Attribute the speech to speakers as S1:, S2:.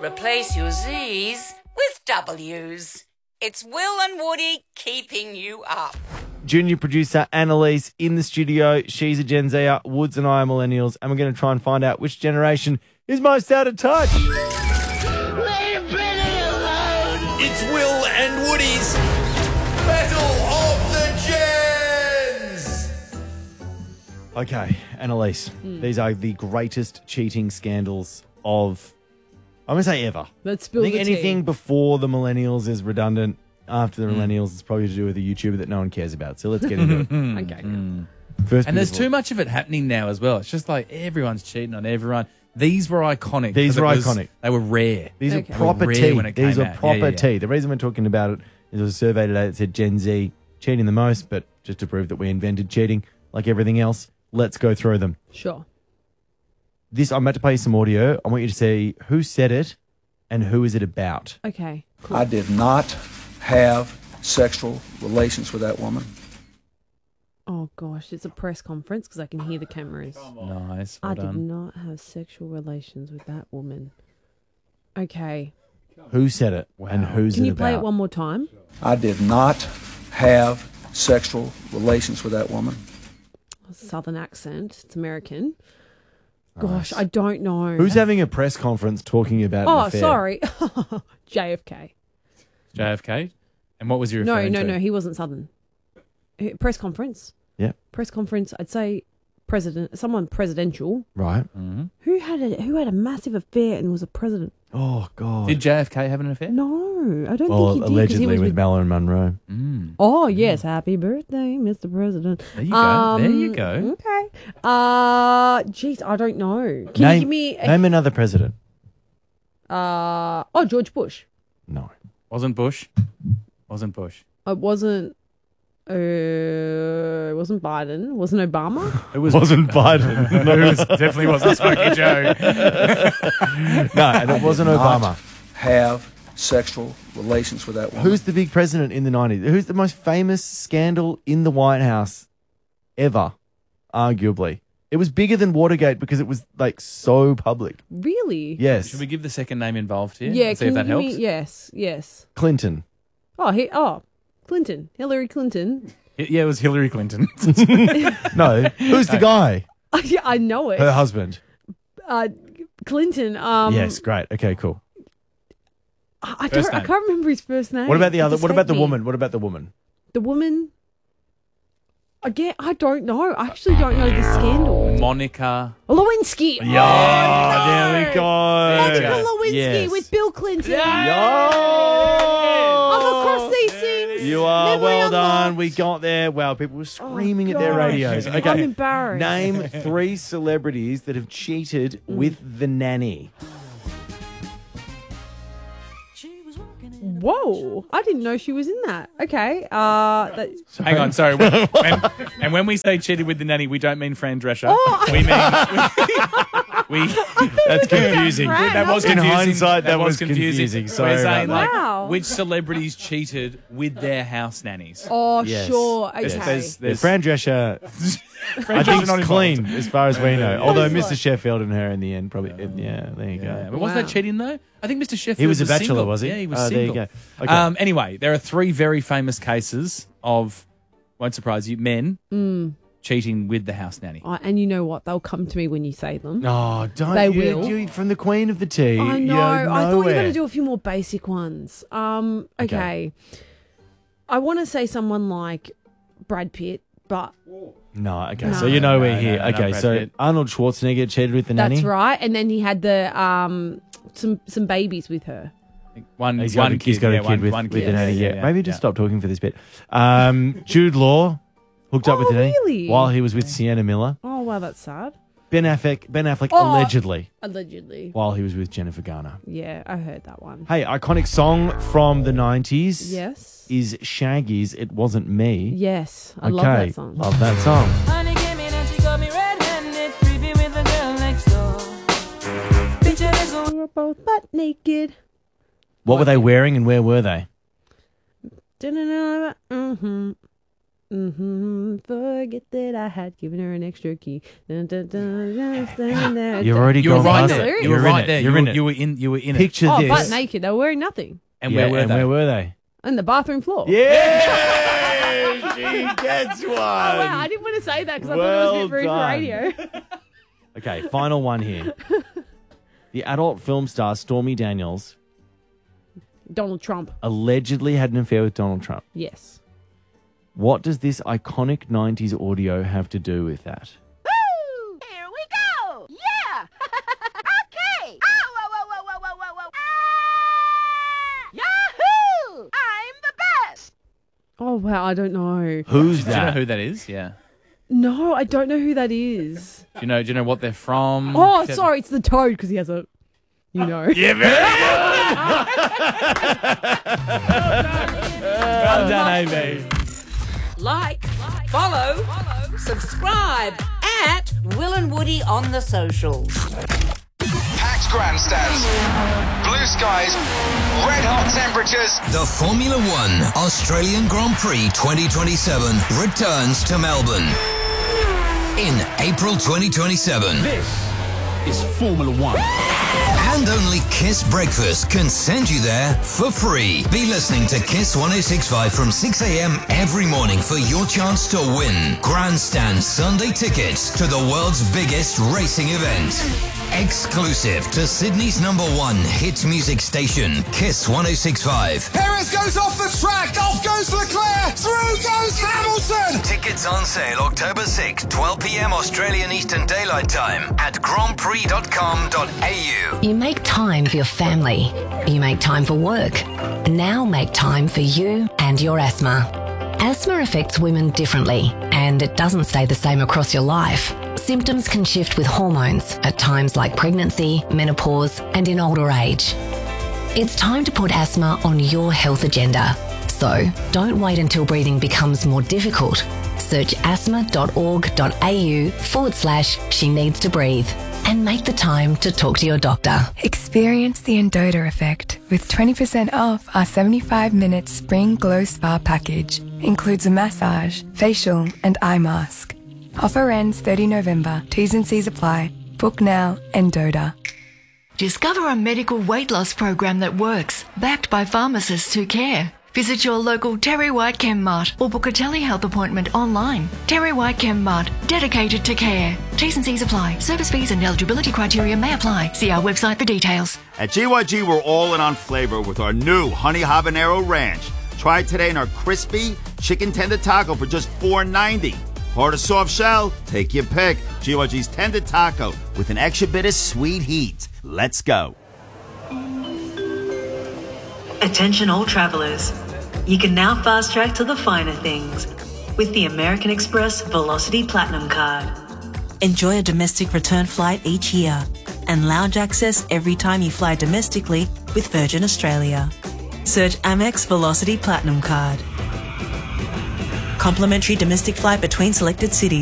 S1: Replace your Z's with W's. It's Will and Woody keeping you up.
S2: Junior producer Annalise in the studio. She's a Gen Zer. Woods and I are millennials. And we're going to try and find out which generation is most out of touch.
S3: It's Will and Woody's Battle of the Gens.
S2: Okay, Annalise. These are the greatest cheating scandals of, I'm going to say ever.
S4: Let's
S2: I
S4: spill
S2: think
S4: the tea.
S2: anything before the millennials is redundant. After the millennials, it's probably to do with a YouTuber that no one cares about. So let's get into it.
S4: Okay.
S2: First,
S5: And there's too much of it happening now as well. It's just like everyone's cheating on everyone. These were iconic.
S2: These
S5: 'cause
S2: were
S5: it was-
S2: iconic.
S5: They were rare.
S2: These
S4: Okay.
S2: are proper
S5: Rare
S2: tea.
S5: when it
S2: These
S5: came
S2: are
S5: out.
S2: proper
S5: Yeah, yeah.
S2: tea. The reason we're talking about it is there was a survey today that said Gen Z cheating the most, but just to prove that we invented cheating like everything else, let's go through them.
S4: Sure.
S2: I'm about to play you some audio. I want you to say who said it and who is it about.
S4: Okay. Cool.
S6: I did not have sexual relations with that woman.
S4: Oh, gosh. It's a press conference because I can hear the cameras.
S5: Nice. Well
S4: I did
S5: done.
S4: not have sexual relations with that woman. Okay.
S2: Who said it and who's
S4: Can
S2: it
S4: you play it
S2: about?
S4: one more time?
S6: I did not have sexual relations with that woman.
S4: Southern accent. It's American. Gosh, I don't know.
S2: Who's having a press conference talking about an
S4: Oh,
S2: affair?
S4: sorry. JFK.
S5: JFK. And what was your
S4: No,
S5: referring
S4: no,
S5: to?
S4: no. He wasn't Southern. Press conference.
S2: Yeah.
S4: Press conference. I'd say someone presidential.
S2: Right.
S4: Who had a massive affair and was a president?
S2: Oh, God.
S5: Did JFK have an affair?
S4: No, I don't
S2: Well,
S4: think he did. 'cause
S2: allegedly
S4: he was
S2: with Marilyn Monroe.
S4: Oh, yes. Happy birthday, Mr. President.
S5: There you go. There you go.
S4: Okay. Jeez, I don't know. Can
S2: Name,
S4: you give me
S2: name another president.
S4: George Bush.
S2: No.
S5: Wasn't Bush. Wasn't Bush.
S4: It wasn't Biden. Wasn't Obama?
S5: It was
S2: Wasn't Biden.
S5: No, it definitely wasn't Smokey Joe.
S2: No, and it wasn't Obama.
S6: Not have sexual relations with that woman.
S2: Who's the big president in the 90s? Who's the most famous scandal in the White House ever, arguably? It was bigger than Watergate because it was like so public.
S4: Really?
S2: Yes.
S5: Should we give the second name involved here?
S4: Yeah.
S5: And see
S4: Can
S5: if that
S4: you give
S5: helps.
S4: me? Yes.
S2: Clinton.
S4: Clinton. Hillary Clinton.
S5: Yeah, it was Hillary Clinton.
S2: No. Who's the guy?
S4: Yeah, I know it.
S2: Her husband.
S4: Clinton.
S2: Yes, great. Okay, cool.
S4: I
S5: First name.
S4: can't remember his first name.
S2: What about the
S4: It
S2: other? What about the
S4: escaped me.
S2: woman? What about the woman?
S4: The woman. Again, I don't know. I actually don't know the scandal.
S5: Monica.
S4: Lewinsky.
S2: Yeah, there we go.
S4: Monica Lewinsky
S2: Yes.
S4: with Bill Clinton.
S2: Yo!
S4: I'm across these things.
S2: You are
S4: Memory
S2: well done.
S4: unlocked.
S2: We got there. Wow, people were screaming at their
S4: gosh.
S2: radios. Okay,
S4: I'm embarrassed.
S2: Name 3 celebrities that have cheated with the nanny.
S4: Whoa! I didn't know she was in that. Okay.
S5: Hang on, sorry. When we say cheated with the nanny, we don't mean Fran Drescher.
S4: Oh.
S5: We mean
S2: That's confusing.
S4: Fran.
S5: that was
S2: In
S5: confusing.
S2: hindsight, that was confusing. Sorry
S5: We're saying
S2: about
S5: like
S4: Wow.
S5: which celebrities cheated with their house nannies.
S4: Oh,
S2: Yes.
S4: sure. Okay.
S5: There's
S2: Yeah, Fran Drescher,
S5: Fran
S2: I think,
S5: Drescher's not
S2: is
S5: involved.
S2: clean as far as we know. Although
S4: He's
S2: Mr.
S4: like-
S2: Sheffield and her in the end probably. Yeah, there you
S5: Yeah,
S2: go.
S5: but wasn't
S4: Wow.
S5: that cheating though? I think Mr. Sheffield
S2: He was a bachelor,
S5: single.
S2: was he?
S5: Yeah, he was
S2: Oh, there you
S5: single.
S2: go. Okay.
S5: Anyway, there are 3 very famous cases of, won't surprise you, men cheating with the house nanny.
S4: Oh, and you know what? They'll come to me when you say them.
S2: No, don't
S4: They
S2: you,
S4: will.
S2: you from the Queen of the Tea.
S4: I know.
S2: You're
S4: I thought you were
S2: nowhere.
S4: going to do a few more basic ones. Okay. I want to say someone like Brad Pitt, but
S2: No, okay.
S4: No.
S2: So you know we're
S5: No,
S2: here.
S5: no, not
S2: okay,
S5: Brad
S2: so
S5: Pitt.
S2: Arnold Schwarzenegger cheated with the nanny.
S4: that's right. And then he had the some babies with her.
S5: One
S2: He's got,
S5: kid,
S2: a kid
S5: yeah,
S2: with
S5: one
S2: the
S5: kid.
S2: nanny. Yeah,
S5: Yeah,
S2: maybe just
S5: yeah.
S2: stop talking for this bit. Jude Law hooked up with the nanny
S4: really?
S2: while he was with Sienna Miller.
S4: Oh wow, that's sad.
S2: Ben Affleck
S4: Oh.
S2: allegedly
S4: Allegedly.
S2: while he was with Jennifer Garner.
S4: Yeah, I heard that one.
S2: Hey, iconic song from the 90s
S4: Yes.
S2: is Shaggy's It Wasn't Me.
S4: Yes, I
S2: okay,
S4: love that song.
S2: love that song.
S7: Honey came in and she got me red-handed, creepy with the girl next door. Picture this
S4: We were both butt naked.
S2: What were they wearing and where were they?
S4: Mm-hmm. Forget that I had given her an extra key. Dun, dun, dun, dun, dun,
S2: You've already
S5: You were
S2: gone
S5: right
S2: past
S5: there.
S2: it.
S5: You were
S2: You're
S5: right
S2: in
S5: there.
S2: it. You're in it.
S5: You were in it.
S2: Picture
S4: Oh,
S2: this.
S4: butt naked. They were wearing nothing.
S5: And
S2: Yeah,
S5: where were
S2: and
S5: they?
S2: where were they?
S4: On the bathroom floor.
S2: Yeah, she gets one.
S4: Oh, wow. I didn't want to say that because I thought it was a bit rude for radio.
S2: Okay, final one here. The adult film star Stormy Daniels
S4: Donald Trump.
S2: allegedly had an affair with Donald Trump.
S4: Yes.
S2: What does this iconic 90s audio have to do with that?
S8: Woo! Here we go! Yeah! Okay! Oh, whoa, whoa, whoa, whoa, whoa, whoa, whoa! Yahoo! I'm the best!
S4: Oh, wow. I don't know.
S2: Who's
S5: Do you know
S2: that?
S5: who that is? Yeah.
S4: No, I don't know who that is.
S5: Do you know what they're from?
S4: Oh, sorry. It's the Toad because he has a, you know.
S2: Yeah, very
S5: Well done, AB.
S1: Like, follow, subscribe at Will and Woody on the socials.
S9: Packed grandstands, blue skies, red hot temperatures.
S3: The Formula One Australian Grand Prix 2027 returns to Melbourne in April 2027.
S6: This is Formula One.
S3: And only Kiss Breakfast can send you there for free. Be listening to Kiss 1065 from 6 a.m. every morning for your chance to win Grandstand Sunday tickets to the world's biggest racing event. Exclusive to Sydney's #1 hit music station, Kiss 1065.
S9: Perez goes off the track, off goes Leclerc, through goes Hamilton.
S3: Tickets on sale October 6, 12 p.m. Australian Eastern Daylight Time at grandprix.com.au.
S10: You make time for your family. You make time for work. Now make time for you and your asthma. Asthma affects women differently, and it doesn't stay the same across your life. Symptoms can shift with hormones at times like pregnancy, menopause, and in older age. It's time to put asthma on your health agenda. So don't wait until breathing becomes more difficult. Search asthma.org.au/she needs to breathe and make the time to talk to your doctor.
S11: Experience the Endota effect with 20% off our 75-minute Spring Glow Spa package. Includes a massage, facial and eye mask. Offer ends 30 November. T's and C's apply. Book now, Endota.
S12: Discover a medical weight loss program that works, backed by pharmacists who care. Visit your local Terry White Chem Mart or book a telehealth appointment online. Terry White Chem Mart, dedicated to care. T's and C's apply. Service fees and eligibility criteria may apply. See our website for details.
S13: At GYG, we're all in on flavor with our new Honey Habanero Ranch. Try it today in our crispy chicken tender taco for just $4.90. Hard or soft shell? Take your pick. GYG's tender taco with an extra bit of sweet heat. Let's go.
S14: Attention all travellers. You can now fast track to the finer things with the American Express Velocity Platinum Card. Enjoy a domestic return flight each year and lounge access every time you fly domestically with Virgin Australia. Search Amex Velocity Platinum Card. Complimentary domestic flight between selected cities.